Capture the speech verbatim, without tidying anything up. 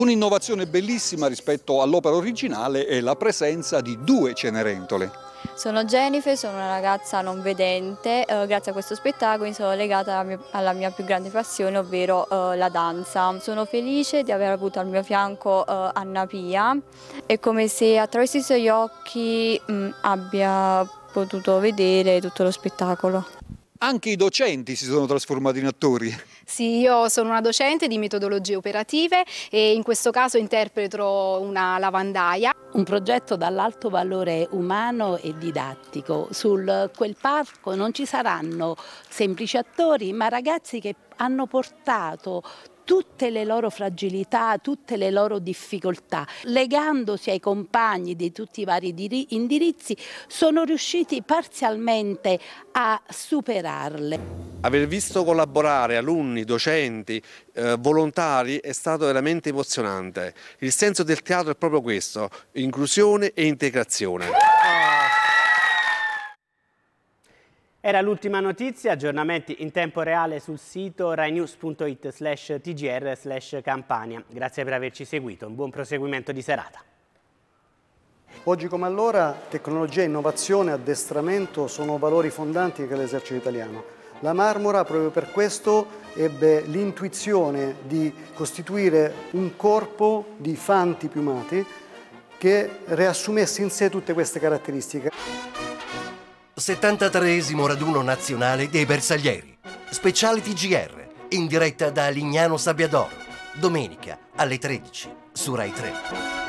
Un'innovazione bellissima rispetto all'opera originale è la presenza di due Cenerentole. Sono Jennifer, sono una ragazza non vedente, eh, grazie a questo spettacolo mi sono legata alla mia, alla mia più grande passione, ovvero eh, la danza. Sono felice di aver avuto al mio fianco eh, Anna Pia, è come se attraverso i suoi occhi mh, abbia potuto vedere tutto lo spettacolo. Anche i docenti si sono trasformati in attori. Sì, io sono una docente di metodologie operative e in questo caso interpreto una lavandaia. Un progetto dall'alto valore umano e didattico. Su quel palco non ci saranno semplici attori, ma ragazzi che hanno portato tutte le loro fragilità, tutte le loro difficoltà, legandosi ai compagni di tutti i vari indirizzi, sono riusciti parzialmente a superarle. Aver visto collaborare alunni, docenti, eh, volontari è stato veramente emozionante. Il senso del teatro è proprio questo, inclusione e integrazione. Era l'ultima notizia, aggiornamenti in tempo reale sul sito rainews punto it slash tgr slash campania. Grazie per averci seguito, un buon proseguimento di serata. Oggi come allora tecnologia, innovazione, addestramento sono valori fondanti che l'esercito italiano. La Marmora proprio per questo ebbe l'intuizione di costituire un corpo di fanti piumati che riassumesse in sé tutte queste caratteristiche. settantatreesimo raduno nazionale dei bersaglieri, speciale T G R, in diretta da Lignano Sabbiadoro, domenica alle tredici su Rai tre.